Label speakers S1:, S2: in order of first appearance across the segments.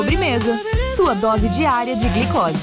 S1: Sobremesa, sua dose diária de glicose.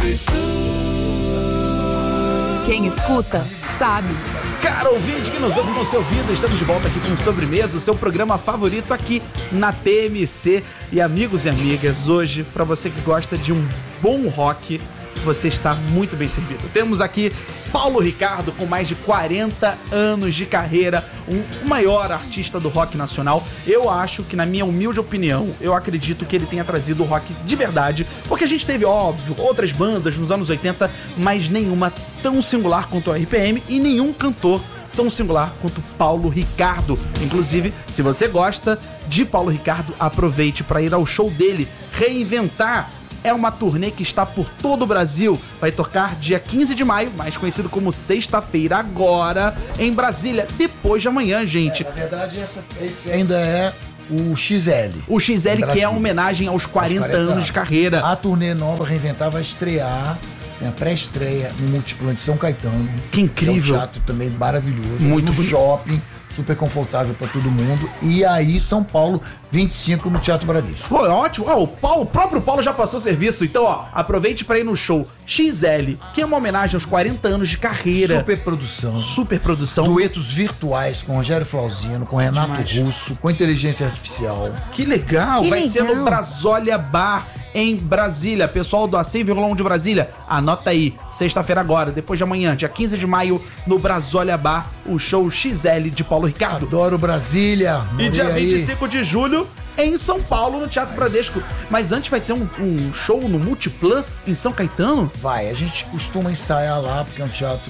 S1: Quem escuta, sabe.
S2: Cara ouvinte que nos ouve no seu ouvido, estamos de volta aqui com Sobremesa, o seu programa favorito aqui na TMC. E amigos e amigas, hoje, pra você que gosta de um bom rock, você está muito bem servido. Temos aqui Paulo Ricardo, com mais de 40 anos de carreira, o maior artista do rock nacional. Eu acho que, na minha humilde opinião, eu acredito que ele tenha trazido o rock de verdade, porque a gente teve, óbvio, outras bandas nos anos 80, mas nenhuma tão singular quanto a RPM e nenhum cantor tão singular quanto Paulo Ricardo. Inclusive, se você gosta de Paulo Ricardo, aproveite para ir ao show dele, Reinventar. É uma turnê que está por todo o Brasil. Vai tocar dia 15 de maio, mais conhecido como sexta-feira agora, em Brasília, depois de amanhã, gente.
S3: Na verdade, esse ainda é o XL.
S2: O XL, que é a homenagem aos 40 anos de carreira.
S3: A turnê nova Reinventar vai estrear, tem a pré-estreia no Multiplan de São Caetano.
S2: Que incrível.
S3: É um teatro também maravilhoso.
S2: Muito
S3: no shopping, super confortável pra todo mundo. E aí, São Paulo, 25 no Teatro Bradesco.
S2: Pô, ótimo. O próprio Paulo já passou serviço. Então, aproveite pra ir no show XL, que é uma homenagem aos 40 anos de carreira. Super produção.
S3: Duetos virtuais com Rogério Flauzino, com Renato Russo, com inteligência artificial.
S2: Que legal. Vai ser no Brasólia Bar, em Brasília. Pessoal do A100,1 de Brasília, anota aí. Sexta-feira agora, depois de amanhã, dia 15 de maio, no Brasólia Bar, o show XL de Paulo Ricardo.
S3: Adoro Brasília.
S2: E dia 25 de julho, em São Paulo, no Teatro Bradesco. Mas antes vai ter um show no Multiplan, em São Caetano?
S3: Vai, a gente costuma ensaiar lá, porque é um teatro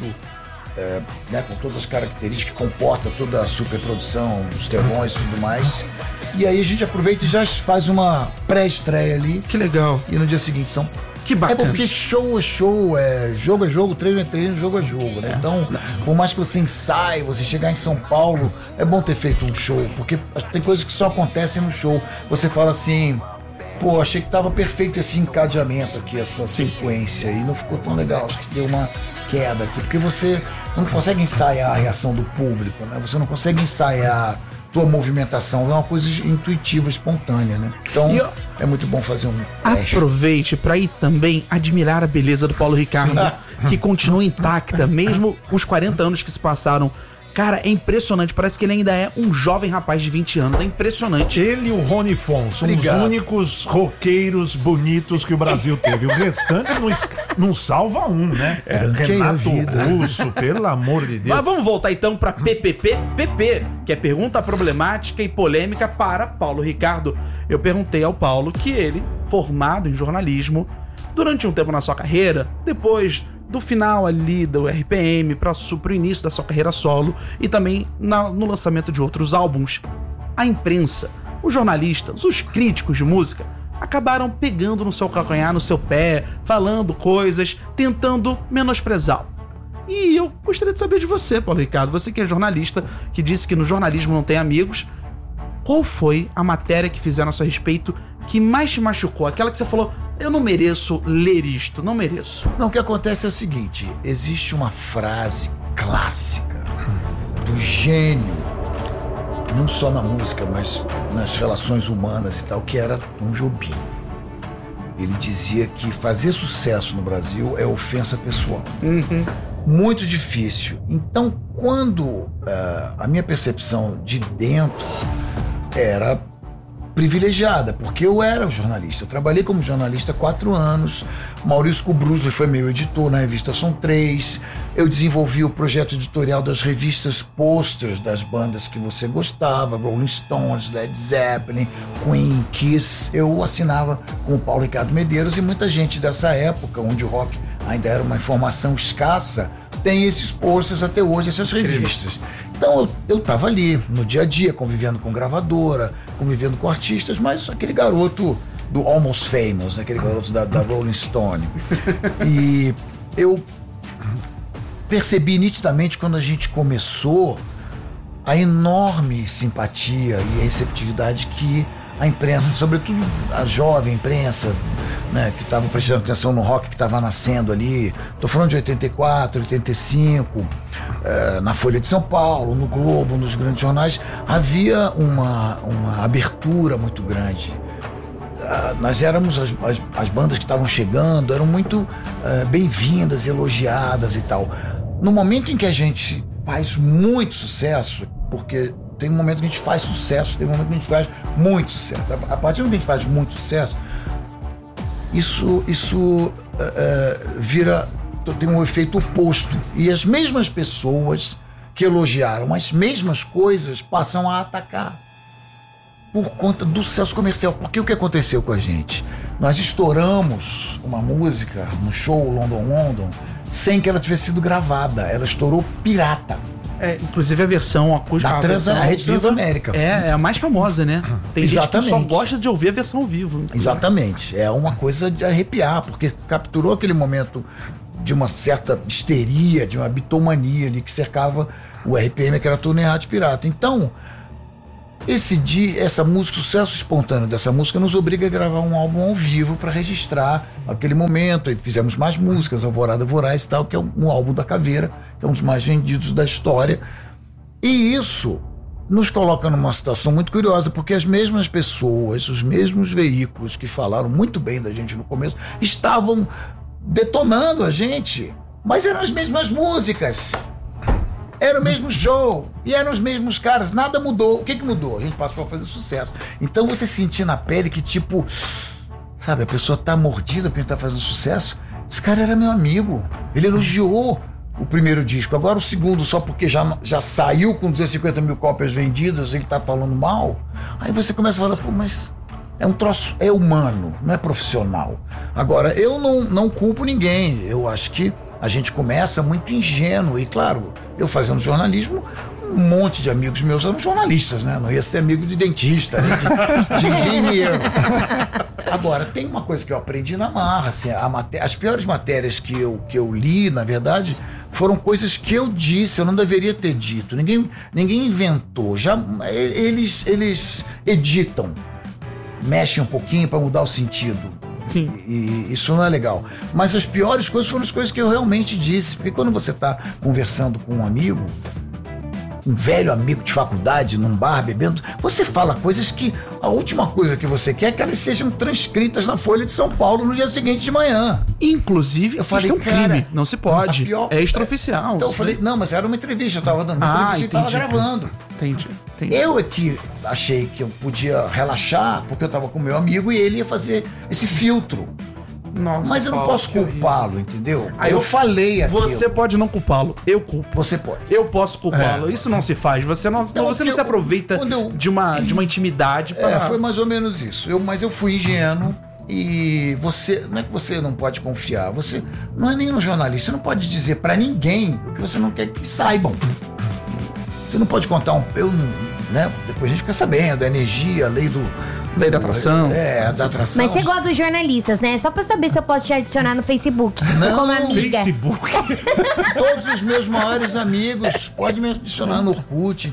S3: com todas as características, que comporta toda a superprodução, os telões e tudo mais. E aí a gente aproveita e já faz uma pré-estreia ali.
S2: Que legal.
S3: E no dia seguinte São
S2: Que bacana.
S3: É porque show é show, jogo é jogo, treino é treino, jogo é jogo, né? Então, por mais que você ensaie, você chegar em São Paulo, é bom ter feito um show, porque tem coisas que só acontecem no show. Você fala assim, pô, achei que tava perfeito esse encadeamento aqui, essa sequência, e não ficou tão legal, acho que deu uma queda aqui, porque você não consegue ensaiar a reação do público, né? Você não consegue ensaiar tua movimentação, é uma coisa intuitiva, espontânea, né? Então, é muito bom fazer um teste.
S2: Aproveite para ir também admirar a beleza do Paulo Ricardo, que continua intacta, mesmo os 40 anos que se passaram. Cara, é impressionante, parece que ele ainda é um jovem rapaz de 20 anos, é impressionante.
S4: Ele e o Rony Fon são os únicos roqueiros bonitos que o Brasil teve. O restante não salva um, né? Renato Russo, pelo amor de Deus.
S2: Mas vamos voltar então pra PPP, que é pergunta problemática e polêmica para Paulo Ricardo. Eu perguntei ao Paulo que ele, formado em jornalismo, durante um tempo na sua carreira, depois do final ali do RPM pro início da sua carreira solo e também no lançamento de outros álbuns, a imprensa, os jornalistas, os críticos de música acabaram pegando no seu calcanhar, no seu pé, falando coisas, tentando menosprezá-lo. E eu gostaria de saber de você, Paulo Ricardo, você que é jornalista, que disse que no jornalismo não tem amigos, qual foi a matéria que fizeram a seu respeito que mais te machucou? Aquela que você falou, eu não mereço ler isto, não mereço.
S3: Não, o que acontece é o seguinte, existe uma frase clássica do gênio, não só na música, mas nas relações humanas e tal, que era Tom Jobim. Ele dizia que fazer sucesso no Brasil é ofensa pessoal. Muito difícil. Então, quando a minha percepção de dentro era privilegiada, porque eu era jornalista. Eu trabalhei como jornalista há 4 anos. Maurício Cubruzzo foi meu editor na revista Som 3. Eu desenvolvi o projeto editorial das revistas posters das bandas que você gostava, Rolling Stones, Led Zeppelin, Queen, Kiss. Eu assinava com o Paulo Ricardo Medeiros, e muita gente dessa época, onde o rock ainda era uma informação escassa, tem esses posters até hoje, essas revistas. Então eu tava ali, no dia a dia, convivendo com gravadora, convivendo com artistas, mas aquele garoto do Almost Famous, né? Aquele garoto da Rolling Stone. E eu percebi nitidamente, quando a gente começou, a enorme simpatia e receptividade que a imprensa, sobretudo a jovem imprensa, né, que estava prestando atenção no rock que estava nascendo ali, tô falando de 84, 85, na Folha de São Paulo, no Globo, nos grandes jornais, havia uma abertura muito grande. nós éramos as bandas que estavam chegando, eram muito bem-vindas, elogiadas e tal. No momento em que a gente faz muito sucesso, porque tem um momento que a gente faz sucesso, tem um momento que a gente faz muito sucesso. A partir do momento que a gente faz muito sucesso, isso vira, tem um efeito oposto. E as mesmas pessoas que elogiaram as mesmas coisas passam a atacar por conta do sucesso comercial. Porque o que aconteceu com a gente? Nós estouramos uma música no show London sem que ela tivesse sido gravada. Ela estourou pirata.
S2: Inclusive a versão acústica.
S3: A Rede Transamérica.
S2: É a mais famosa, né? Tem
S3: Exatamente.
S2: gente que só gosta de ouvir a versão ao vivo.
S3: Exatamente. É uma coisa de arrepiar, porque capturou aquele momento de uma certa histeria, de uma bitomania ali que cercava o RPM, que era Turnê Rádio Pirata. Então, essa música, o sucesso espontâneo dessa música nos obriga a gravar um álbum ao vivo para registrar aquele momento. E fizemos mais músicas, Alvorada Voraz e tal, que é um álbum da Caveira, que é um dos mais vendidos da história. E isso nos coloca numa situação muito curiosa, porque as mesmas pessoas, os mesmos veículos que falaram muito bem da gente no começo, estavam detonando a gente, mas eram as mesmas músicas. Era o mesmo show, e eram os mesmos caras, nada mudou. O que mudou? A gente passou a fazer sucesso. Então você sentia na pele que tipo, sabe, a pessoa tá mordida porque tá fazendo sucesso. Esse cara era meu amigo, ele elogiou o primeiro disco, agora o segundo só porque já saiu com 250 mil cópias vendidas, ele tá falando mal. Aí você começa a falar, pô, mas é um troço, é humano, não é profissional. Agora, eu não culpo ninguém, eu acho que a gente começa muito ingênuo, e claro, eu fazendo jornalismo, um monte de amigos meus eram jornalistas, né? Não ia ser amigo de dentista, né? de engenheiro. Agora, tem uma coisa que eu aprendi na marra, assim, as piores matérias que eu li, na verdade, foram coisas que eu disse, eu não deveria ter dito. Ninguém inventou, eles editam, mexem um pouquinho para mudar o sentido.
S2: Sim.
S3: E isso não é legal. Mas as piores coisas foram as coisas que eu realmente disse. Porque quando você está conversando com um amigo, um velho amigo de faculdade, num bar, bebendo, você fala coisas que a última coisa que você quer é que elas sejam transcritas na Folha de São Paulo no dia seguinte de manhã.
S2: Inclusive,
S3: eu falei,
S2: isso é um crime, não se pode. É extraoficial.
S3: Então eu falei, não, mas era uma entrevista, eu estava dando uma entrevista e estava gravando.
S2: Entendi.
S3: Eu é que achei que eu podia relaxar, porque eu estava com meu amigo e ele ia fazer esse filtro.
S2: Nossa,
S3: mas eu não posso culpá-lo, entendeu? Aí eu falei aqui.
S2: Você pode não culpá-lo, eu culpo.
S3: Você pode.
S2: Eu posso culpá-lo. Isso não se faz. Você não se aproveita de uma intimidade para...
S3: foi mais ou menos isso. Mas eu fui ingênuo. E você, não é que você não pode confiar, você não é nem um jornalista, você não pode dizer pra ninguém o que você não quer que saibam. Você não pode contar né? Depois a gente fica sabendo, a energia, a lei da atração. Da atração.
S5: Mas você gosta dos jornalistas, né? Só pra saber se eu posso te adicionar no Facebook.
S3: Não,
S5: como amiga.
S4: Facebook.
S3: Todos os meus maiores amigos, pode me adicionar no Orkut.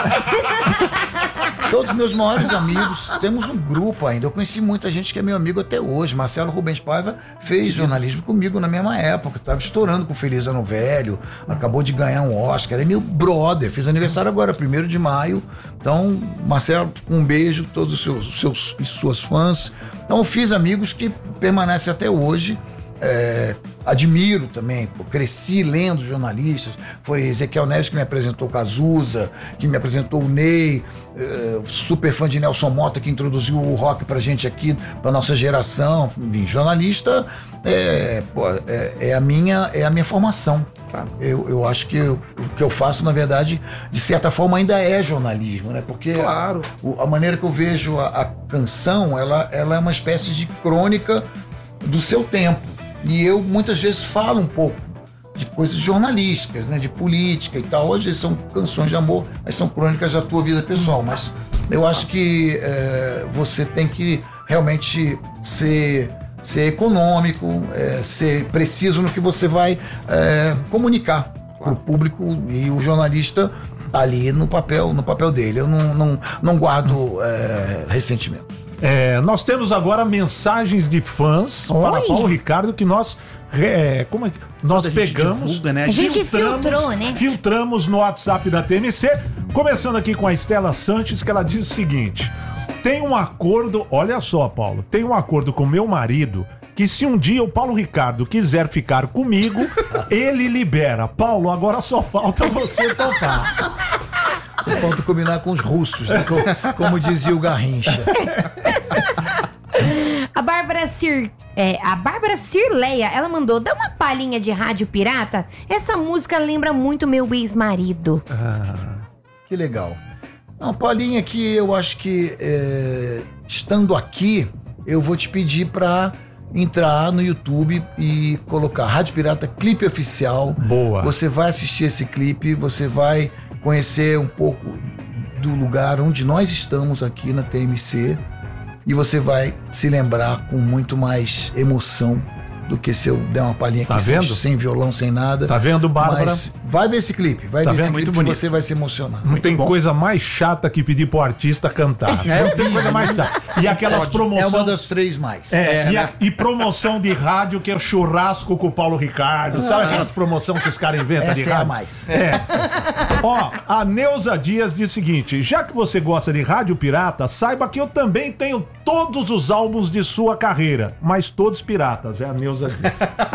S3: Todos os meus maiores amigos, temos um grupo ainda. Eu conheci muita gente que é meu amigo até hoje. Marcelo Rubens Paiva fez jornalismo comigo na mesma época. Estava estourando com Feliz Ano Velho, acabou de ganhar um Oscar. É meu brother, fez aniversário agora, 1º de maio. Então, Marcelo, um beijo, todos os seus e suas fãs. Então, eu fiz amigos que permanecem até hoje. Admiro também, cresci lendo jornalistas. Foi Ezequiel Neves que me apresentou o Cazuza, que me apresentou o Ney, super fã de Nelson Mota, que introduziu o rock pra gente aqui, pra nossa geração. Enfim, jornalista é a minha formação. Claro. Eu acho que o que eu faço, na verdade, de certa forma ainda é jornalismo, né? Porque
S2: claro,
S3: a maneira que eu vejo a canção, ela é uma espécie de crônica do seu tempo. E eu muitas vezes falo um pouco de coisas jornalísticas, né, de política e tal. Hoje são canções de amor, mas são crônicas da tua vida pessoal. Mas eu acho que você tem que realmente ser econômico, ser preciso no que você vai comunicar para o público, e o jornalista tá ali no papel dele. Eu não guardo ressentimento.
S4: Nós temos agora mensagens de fãs para Paulo Ricardo que nós nós pegamos,
S2: divulga, né?
S5: A gente filtrou, né?
S4: Filtramos no WhatsApp da TMC, começando aqui com a Estela Sanches, que ela diz o seguinte: tem um acordo, olha só, Paulo, tem um acordo com meu marido que se um dia o Paulo Ricardo quiser ficar comigo, ele libera. Paulo, agora só falta você topar.
S3: Só falta combinar com os russos, né? Como dizia o Garrincha.
S5: A Bárbara Cirleia, ela mandou: dá uma palhinha de rádio pirata. Essa música lembra muito meu ex-marido.
S3: Que legal. Uma palhinha que eu acho que, estando aqui, eu vou te pedir pra entrar no YouTube e colocar Rádio Pirata Clipe Oficial.
S4: Boa.
S3: Você vai assistir esse clipe, você vai conhecer um pouco do lugar onde nós estamos aqui na TMC e você vai se lembrar com muito mais emoção do que se eu der uma palhinha aqui sem violão, sem nada.
S4: Tá vendo, Bárbara?
S3: Mas vai ver esse clipe, vai ver esse clipe
S2: Muito
S3: que
S2: bonito.
S3: você vai se emocionar.
S4: Não tem coisa mais chata que pedir pro artista cantar. Não tem coisa mais chata. E aquelas
S3: É
S4: promoções...
S3: uma das 3 mais.
S4: E promoção de rádio que é churrasco com o Paulo Ricardo. Sabe aquelas promoções que os caras inventam de
S3: Essa é a
S4: rádio?
S3: mais.
S4: Ó, a Neuza Dias diz o seguinte: já que você gosta de rádio pirata, saiba que eu também tenho todos os álbuns de sua carreira, mas todos piratas. É a Neuza Dias.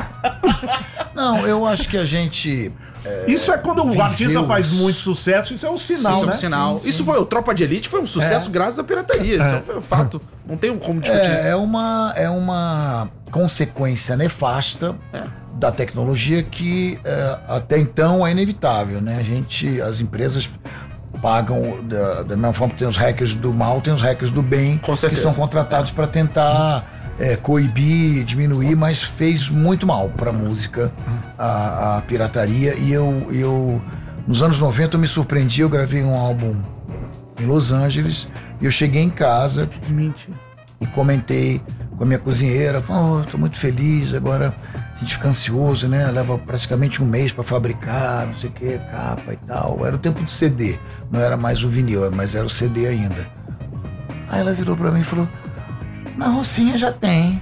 S3: Não, eu acho que a gente...
S4: Isso é quando o artista
S3: viveu
S4: faz
S3: isso.
S4: muito sucesso, isso é um sinal,
S2: Isso é um
S4: né?
S2: sinal. Isso foi o Tropa de Elite, foi um sucesso graças à pirataria. Isso foi um fato. Não tem como discutir isso.
S3: É uma consequência nefasta da tecnologia que até então é inevitável, né? As empresas pagam, da mesma forma que tem os hackers do mal, tem os hackers do bem,
S2: Com
S3: que
S2: certeza.
S3: são contratados para tentar coibir, diminuir, mas fez muito mal para a música, a pirataria. E eu, nos anos 90, eu me surpreendi, eu gravei um álbum em Los Angeles, e eu cheguei em casa e comentei com a minha cozinheira: pô, tô muito feliz, agora a gente fica ansioso, né? Leva praticamente um mês para fabricar, não sei o que, capa e tal. Era o tempo de CD, não era mais o vinil, mas era o CD ainda. Aí ela virou para mim e falou: na Rocinha já tem.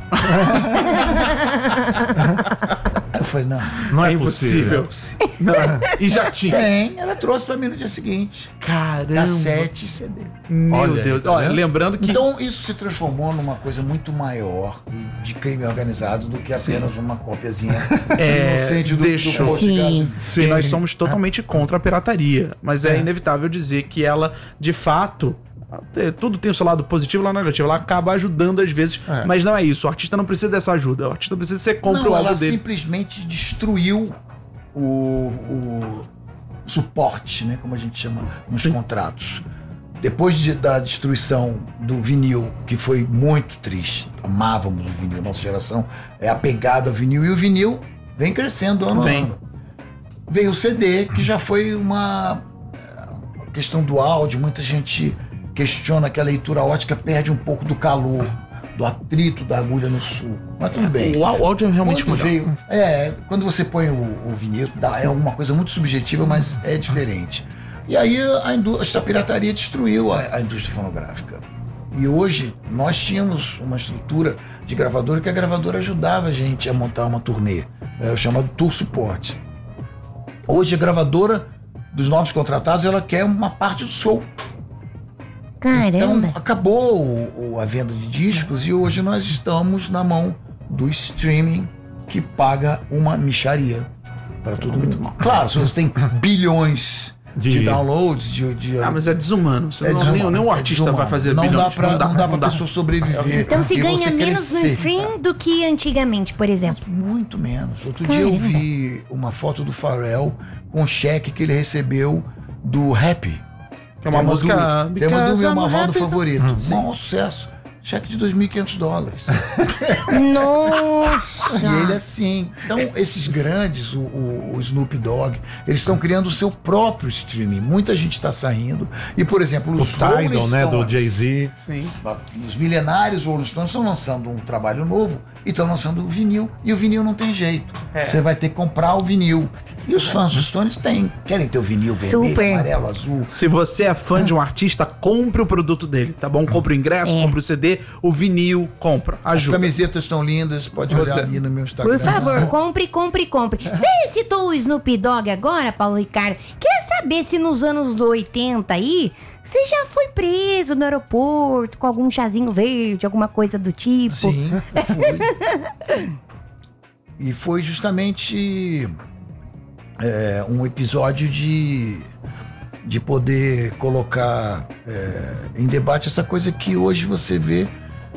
S3: Aí eu falei:
S4: Não é
S2: impossível. E já tinha.
S3: tem. Ela trouxe pra mim no dia seguinte.
S2: Caramba.
S3: Cassete e CD.
S2: Meu
S4: Olha aí,
S2: Deus.
S4: tá
S2: Olha,
S4: vendo?
S2: lembrando que
S3: Então isso se transformou numa coisa muito maior de crime organizado do que apenas uma cópiazinha inocente do
S2: deixou.
S3: posto de gasolina.
S2: e nós somos totalmente contra a pirataria. Mas é inevitável dizer que ela, de fato, tudo tem o seu lado positivo e lado negativo. Ela acaba ajudando às vezes, mas não é isso. O artista não precisa dessa ajuda. O artista precisa que você compre o
S3: Não,
S2: álbum
S3: ela
S2: dele.
S3: simplesmente destruiu o suporte, né, como a gente chama nos contratos. Depois da destruição do vinil, que foi muito triste, amávamos o vinil, nossa geração é apegada ao vinil, e o vinil vem crescendo ano a ano. Veio o CD, que já foi uma questão do áudio, muita gente questiona que a leitura ótica perde um pouco do calor, do atrito da agulha no sul. Mas tudo bem.
S2: O áudio é realmente
S3: Quando
S2: melhor.
S3: quando você põe o vinil, é uma coisa muito subjetiva, mas é diferente. E aí a pirataria destruiu a indústria fonográfica. E hoje nós tínhamos uma estrutura de gravadora que a gravadora ajudava a gente a montar uma turnê. Era o chamado Tour Support. Hoje a gravadora dos novos contratados, ela quer uma parte do show.
S5: Caramba.
S3: Então acabou a venda de discos e hoje nós estamos na mão do streaming, que paga uma mixaria para todo mundo. Claro, se você tem bilhões de downloads,
S2: Mas é desumano. Nenhum artista vai fazer
S3: não
S2: bilhões.
S3: Não dá pra pessoa sobreviver.
S5: Então se
S3: e
S5: ganha
S3: você
S5: menos no
S3: crescer.
S5: stream do que antigamente, por exemplo.
S3: Muito menos. Outro dia eu vi uma foto do Pharrell com um cheque que ele recebeu do Rap.
S2: É uma música...
S3: Tema do meu
S2: I'm
S3: Marvaldo
S2: happy.
S3: favorito. Bom sucesso. Cheque de $2.500.
S5: Nossa!
S3: E ele assim. Então, esses grandes, o Snoop Dogg, eles estão criando o seu próprio streaming. Muita gente está saindo. E, por exemplo,
S4: O
S3: os Rolling
S4: Tidal, né, do
S3: Stones,
S4: Jay-Z.
S3: os milenários Rolling Stones estão lançando um trabalho novo e estão lançando o vinil. E o vinil não tem jeito. Você vai ter que comprar o vinil. E os fãs dos Stones querem ter o vinil vermelho,
S5: Super.
S3: amarelo, azul.
S2: Se você é fã de um artista, compre o produto dele, tá bom? Compre o ingresso, compre o CD, o vinil, compra.
S3: As
S2: Ajuda.
S3: camisetas estão lindas, pode olhar ali no meu Instagram.
S5: Por favor, compre. Você citou o Snoop Dogg agora, Paulo Ricardo. Queria saber se nos anos 80 aí, você já foi preso no aeroporto com algum chazinho verde, alguma coisa do tipo?
S3: Sim, fui. E foi justamente um episódio de poder colocar em debate essa coisa que hoje você vê,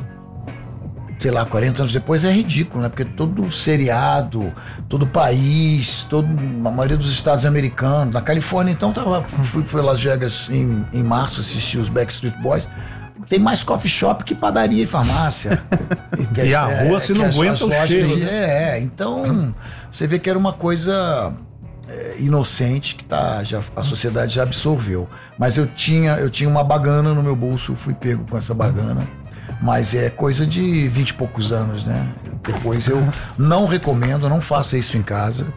S3: sei lá, 40 anos depois é ridículo, né? Porque todo seriado, todo país, a maioria dos estados americanos, na Califórnia, então, fui Las Vegas em março assistir os Backstreet Boys. Tem mais coffee shop que padaria e farmácia.
S4: E a rua você não aguenta o cheiro.
S3: Então, você vê que era uma coisa inocente que a sociedade já absorveu. Mas eu tinha uma bagana no meu bolso, eu fui pego com essa bagana. Mas é coisa de 20 e poucos anos, né? Depois eu não recomendo, não faça isso em casa.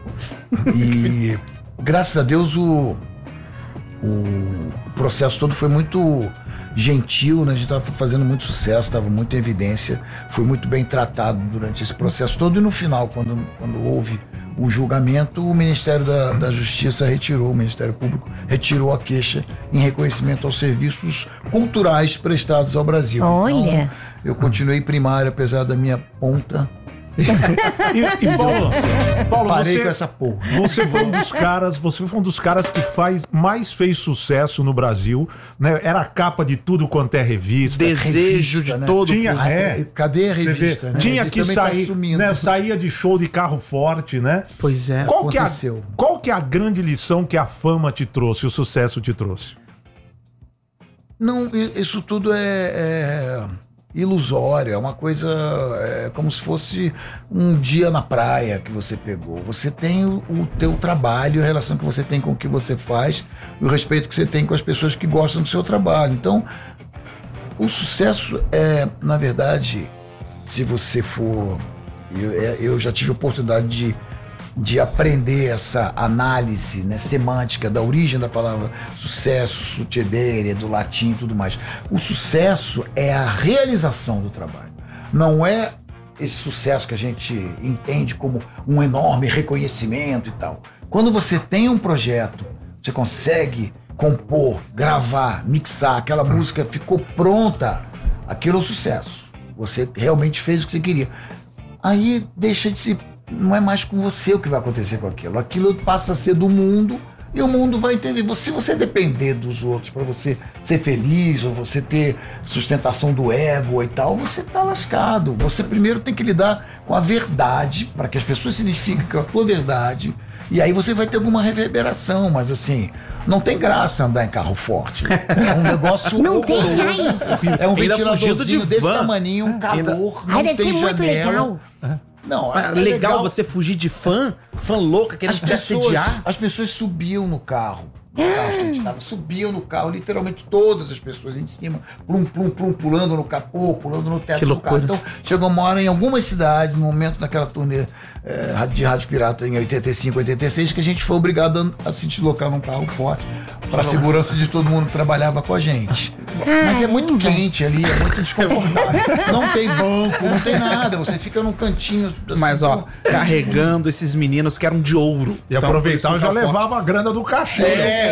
S3: E graças a Deus o processo todo foi muito gentil, né? A gente estava fazendo muito sucesso, estava muito em evidência, foi muito bem tratado durante esse processo todo. E no final, quando houve o julgamento, o Ministério da Justiça o Ministério Público retirou a queixa em reconhecimento aos serviços culturais prestados ao Brasil.
S5: Olha!
S3: Então, eu continuei primário, apesar da minha ponta.
S4: E Paulo,
S3: Parei com essa porra.
S4: Você foi um dos caras que mais fez sucesso no Brasil, né? Era a capa de tudo quanto é revista.
S2: Desejo
S3: revista,
S2: de
S3: né?
S2: todo
S4: Tinha,
S3: cadê a revista? Né?
S4: Tinha
S3: A
S4: que
S3: revista também
S4: sair,
S3: tá sumindo.
S4: né? Saía de show de carro forte, né?
S2: Pois é.
S3: Aconteceu.
S4: Qual que é a grande lição que a fama te trouxe, o sucesso te trouxe?
S3: Não, isso tudo é ilusório, é uma coisa, como se fosse um dia na praia que você pegou. Você tem o teu trabalho, a relação que você tem com o que você faz, e o respeito que você tem com as pessoas que gostam do seu trabalho. Então, o sucesso na verdade, se você for... Eu já tive a oportunidade de aprender essa análise, né, semântica da origem da palavra sucesso, succedere, do latim e tudo mais. O sucesso é a realização do trabalho. Não é esse sucesso que a gente entende como um enorme reconhecimento e tal. Quando você tem um projeto, você consegue compor, gravar, mixar, aquela música ficou pronta, aquilo é o sucesso. Você realmente fez o que você queria. Aí deixa de se... Não é mais com você o que vai acontecer com aquilo. Aquilo passa a ser do mundo e o mundo vai entender. Se você depender dos outros para você ser feliz ou você ter sustentação do ego e tal, você tá lascado. Você primeiro tem que lidar com a verdade para que as pessoas se identifiquem com a tua verdade e aí você vai ter alguma reverberação, mas assim... Não tem graça andar em carro forte. É um negócio horroroso. É um ventiladorzinho desse tamaninho, um calor, não
S5: deve
S3: tem
S5: ser muito
S3: janela.
S5: legal.
S3: Não,
S2: legal você fugir de fã louca, querendo te assediar.
S3: As pessoas subiam no carro. Os carros que a gente estava, subiam no carro, literalmente todas as pessoas em cima, pulando no capô, pulando no teto do carro. Então, chegou uma hora em algumas cidades, no momento daquela turnê de Rádio Pirata em 85, 86, que a gente foi obrigado a se deslocar num carro forte, para a segurança de todo mundo que trabalhava com a gente. Mas é muito quente ali, é muito desconfortável. Não tem banco, não tem nada, você fica num cantinho. Assim,
S2: mas carregando esses meninos que eram de ouro.
S4: E então, aproveitava e já levava a grana do cachê.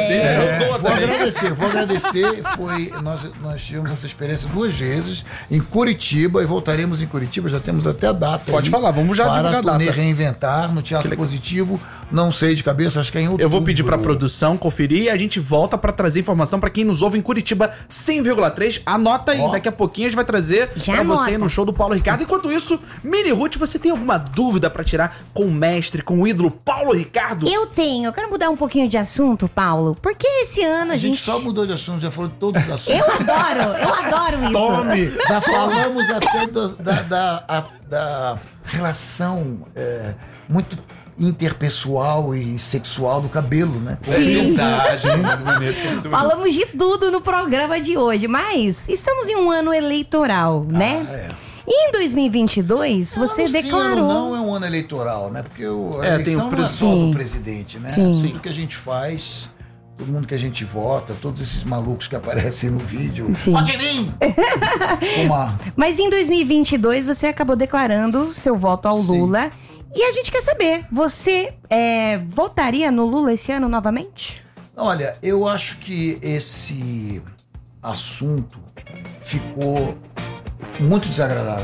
S3: Vou agradecer. Nós tivemos essa experiência 2 vezes em Curitiba e voltaremos em Curitiba, já temos até a data.
S2: Pode falar, vamos já divulgar a data.
S3: Reinventar no Teatro Positivo, não sei de cabeça, acho que é em outubro.
S2: Eu vou pedir pra produção conferir e a gente volta pra trazer informação pra quem nos ouve em Curitiba 100,3. Anota aí, daqui a pouquinho a gente vai trazer pra você no show do Paulo Ricardo. Enquanto isso, Mini Ruth, você tem alguma dúvida pra tirar com o mestre, com o ídolo Paulo Ricardo?
S5: Eu tenho, eu quero mudar um pouquinho de assunto, Paulo, porque esse ano a gente
S3: só mudou de assunto, já falou de todos os assuntos.
S5: Eu adoro isso.
S4: Tome!
S3: Já falamos até da relação muito interpessoal e sexual do cabelo, né?
S5: Sim.
S2: Muito bonito.
S5: Falamos de tudo no programa de hoje, mas estamos em um ano eleitoral, né? E em 2022, você declarou...
S3: Não é um ano eleitoral, né? Porque a eleição não é só do presidente, né? Tudo que a gente faz... Todo mundo que a gente vota, todos esses malucos que aparecem no vídeo. Vote em mim!
S5: Mas em 2022 você acabou declarando seu voto ao Lula. E a gente quer saber, você votaria no Lula esse ano novamente?
S3: Olha, eu acho que assunto ficou muito desagradável.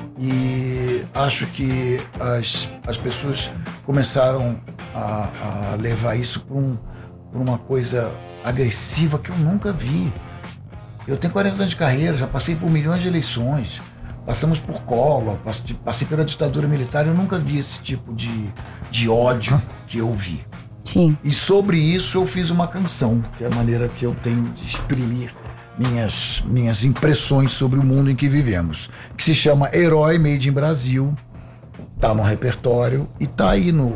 S3: E acho que as pessoas começaram a levar isso por uma coisa agressiva que eu nunca vi. Eu tenho 40 anos de carreira, já passei por milhões de eleições, passamos por Collor, passei pela ditadura militar, eu nunca vi esse tipo de ódio que eu vi.
S5: Sim.
S3: E sobre isso eu fiz uma canção, que é a maneira que eu tenho de exprimir minhas impressões sobre o mundo em que vivemos, que se chama Herói Made in Brasil, tá no repertório e tá aí no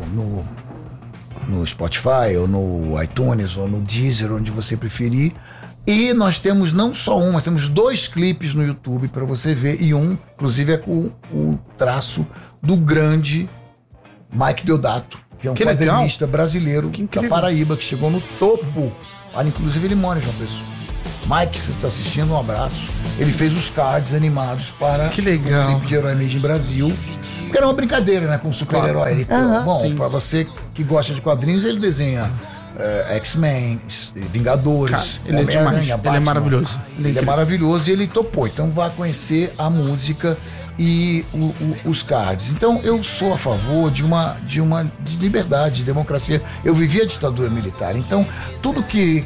S3: Spotify, ou no iTunes, ou no Deezer, onde você preferir. E nós temos não só um, nós temos 2 clipes no YouTube para você ver, e um, inclusive, é com o traço do grande Mike Deodato, que é um quadrinista brasileiro da Paraíba, que chegou no topo. Olha, inclusive ele mora em João Pessoa. Mike, você está assistindo, um abraço. Ele fez os cards animados para o clipe de Herói Made in Brasil. Que era uma brincadeira, né? Com o super-herói. Bom, para você que gosta de quadrinhos, ele desenha X-Men, Vingadores,
S2: ele é maravilhoso.
S3: Ele é maravilhoso e ele topou. Então vá conhecer a música e os cards. Então eu sou a favor de liberdade, de democracia. Eu vivi a ditadura militar. Então tudo que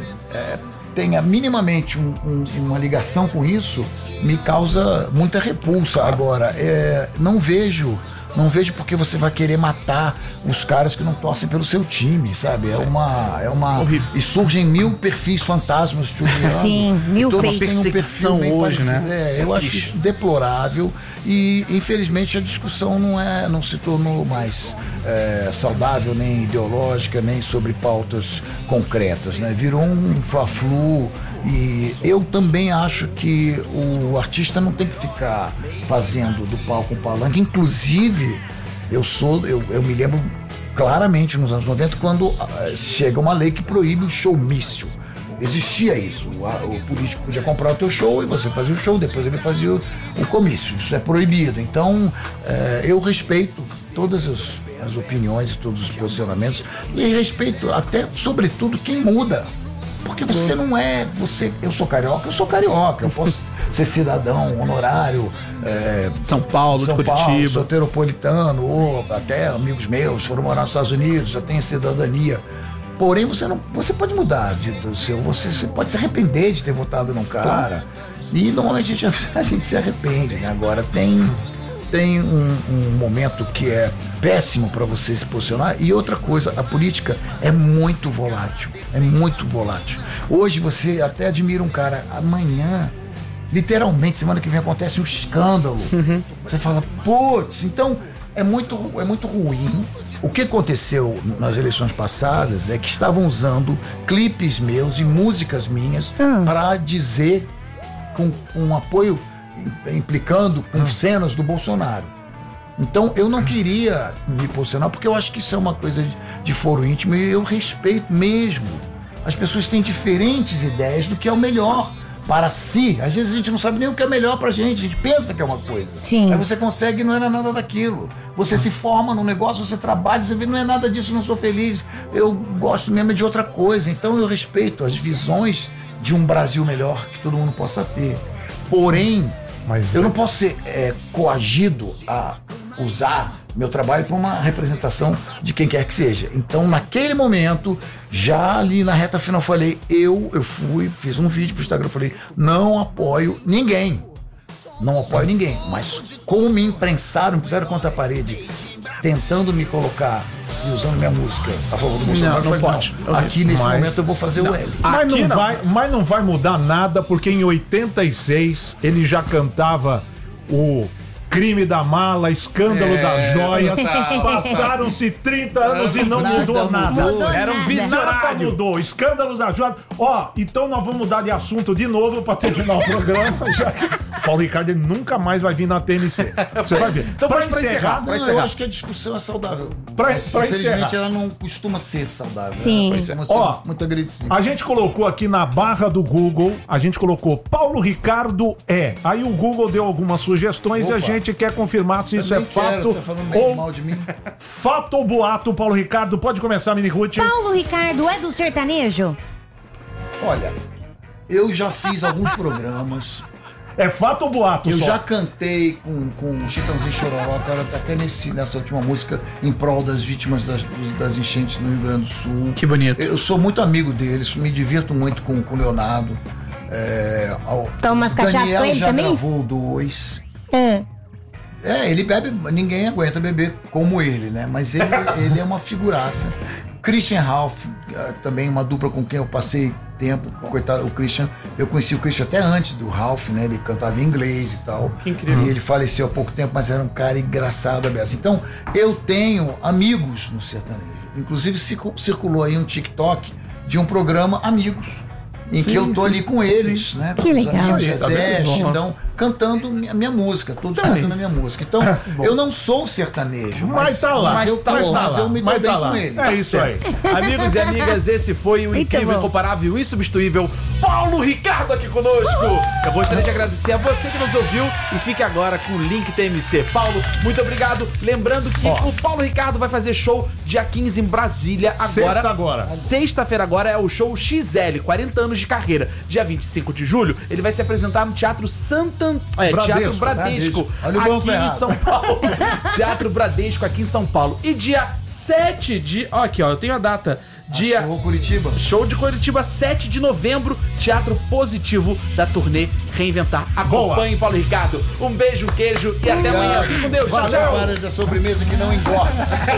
S3: tenha minimamente uma ligação com isso me causa muita repulsa. Agora, não vejo porque você vai querer matar os caras que não torcem pelo seu time, sabe? É uma e surgem 1000 perfis fantasmas chuveando.
S5: Sim, 1000
S3: fakes.
S2: Tem um perfil hoje, né?
S3: Eu acho isso deplorável e infelizmente a discussão não se tornou mais saudável, nem ideológica, nem sobre pautas concretas, né? Virou um fla-flu. E eu também acho que o artista não tem que ficar fazendo do palco um palanque. Inclusive, eu me lembro claramente nos anos 90 quando chega uma lei que proíbe o showmício. Existia isso. O político podia comprar o teu show e você fazia o show, depois ele fazia o comício. Isso é proibido. Então, eu respeito todas as opiniões e todos os posicionamentos e respeito até, sobretudo, quem muda. Porque você não é... eu sou carioca, eu posso ser cidadão honorário.
S2: São Paulo, de Curitiba.
S3: Soteropolitano, ou até amigos meus foram morar nos Estados Unidos, já tem cidadania. Porém, você pode mudar você pode se arrepender de ter votado num cara. E normalmente a gente se arrepende, né? Agora tem um momento que é péssimo para você se posicionar. E outra coisa, a política é muito volátil. Hoje você até admira um cara, amanhã, literalmente, semana que vem acontece um escândalo. Você fala, putz, então é muito ruim. O que aconteceu nas eleições passadas é que estavam usando clipes meus e músicas minhas para dizer com um apoio, implicando com cenas do Bolsonaro. Então eu não queria me posicionar porque eu acho que isso é uma coisa de foro íntimo e eu respeito mesmo. As pessoas têm diferentes ideias do que é o melhor para si. Às vezes a gente não sabe nem o que é melhor pra gente, a gente pensa que é uma coisa.
S5: Sim.
S3: Aí você consegue e não era nada daquilo. Você se forma num negócio, você trabalha, você vê, não é nada disso, não sou feliz, eu gosto mesmo de outra coisa. Então eu respeito as visões de um Brasil melhor que todo mundo possa ter. Porém, eu não posso ser coagido a usar meu trabalho para uma representação de quem quer que seja. Então, naquele momento, já ali na reta final, falei, eu fiz um vídeo pro Instagram, falei, não apoio ninguém. Mas como me imprensaram, me puseram contra a parede, tentando me colocar e usando minha música a favor do Bolsonaro,
S2: não pode.
S3: Aqui nesse momento eu vou fazer o L.
S4: Mas não vai mudar nada, porque em 86 ele já cantava o Crime da Mala, Escândalo das Joias. Passaram-se 30 anos e não mudou nada.
S2: Era um visionário.
S4: Nada mudou. Escândalos das Joias. Então nós vamos mudar de assunto de novo pra terminar o programa, já que Paulo Ricardo ele nunca mais vai vir na TMC. Você vai ver.
S2: Então pra encerrar.
S3: Eu acho que a discussão é saudável.
S4: Infelizmente
S3: ela não costuma ser saudável.
S5: Sim.
S3: Costuma ser muito agressiva.
S4: A gente colocou aqui na barra do Google, a gente colocou Paulo Ricardo Aí o Google deu algumas sugestões e a gente quer confirmar se isso é fato ou
S3: mal de mim.
S4: Fato ou boato. Paulo Ricardo, pode começar, Mini Ruth.
S5: Paulo Ricardo é do sertanejo?
S3: Olha, Eu já fiz alguns programas.
S4: É fato ou boato
S3: Eu
S4: só?
S3: já cantei com o Chitãozinho Chororó, cara, até nessa última música, em prol das vítimas das enchentes no Rio Grande do Sul.
S2: Que bonito.
S3: Eu sou muito amigo deles, me divirto muito com o Leonardo.
S5: Toma umas cachaças
S3: Daniel
S5: com ele
S3: já
S5: também?
S3: gravou 2.
S5: Ah.
S3: Ele bebe, ninguém aguenta beber como ele, né? Mas ele é uma figuraça. Christian Ralph, também uma dupla com quem eu passei tempo. Coitado, o Christian, eu conheci o Christian até antes do Ralph, né? Ele cantava em inglês e tal.
S2: Que incrível.
S3: E ele faleceu há pouco tempo, mas era um cara engraçado, aberto. Então, eu tenho amigos no sertanejo. Inclusive, circulou aí um TikTok de um programa Amigos, em que eu tô ali com eles, né?
S5: Que legal.
S3: Então, cantando a minha música, todos cantando a minha música. Então, eu não sou sertanejo,
S4: Mas tá lá,
S3: mas eu me dou bem
S4: lá.
S3: com eles.
S4: É isso aí.
S2: Amigos e amigas, esse foi o
S5: Muito
S2: incrível,
S5: bom.
S2: incomparável, insubstituível Paulo Ricardo aqui conosco. Eu gostaria de agradecer a você que nos ouviu e fique agora com o link TMC. Paulo, muito obrigado. Lembrando que o Paulo Ricardo vai fazer show dia 15 em Brasília agora. Sexta-feira agora é o show XL, 40 anos de carreira. Dia 25 de julho, ele vai se apresentar no Teatro Teatro Bradesco,
S3: Olha o bom
S2: aqui em São Paulo. Teatro Bradesco aqui em São Paulo. E dia 7 de... Ó, aqui, ó, eu tenho a data. Dia...
S3: Show Curitiba.
S2: Show de Curitiba, 7 de novembro, Teatro Positivo da turnê Reinventar. Acompanhe Paulo Ricardo. Um beijo, um queijo e até amanhã. Fique com Deus. Tchau, tchau.
S3: Para da sobremesa que não engorda.